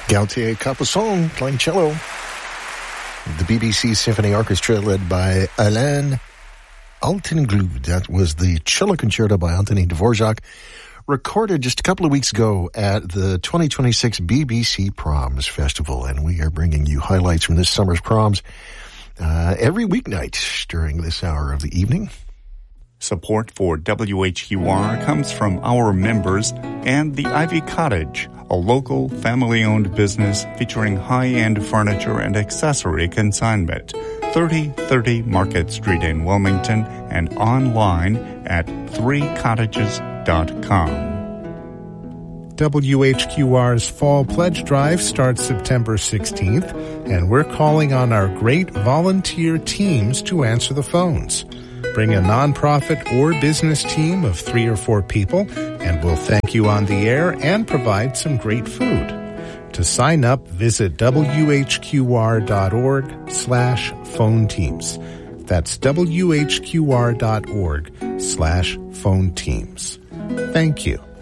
Gautier Capuçon playing cello. The BBC Symphony Orchestra led by Alain Altinglu. That was the cello concerto by Antonin Dvorak, recorded just a couple of weeks ago at the 2026 BBC Proms Festival. And we are bringing you highlights from this summer's proms every weeknight during this hour of the evening. Support for WHQR comes from our members and the Ivy Cottage, a local family-owned business featuring high-end furniture and accessory consignment. 3030 Market Street in Wilmington and online at 3cottages.com. WHQR's Fall Pledge Drive starts September 16th, and we're calling on our great volunteer teams to answer the phones. Bring a nonprofit or business team of 3 or 4 people, and we'll thank you on the air and provide some great food. To sign up, visit whqr.org/phone teams. That's whqr.org/phone teams. Thank you.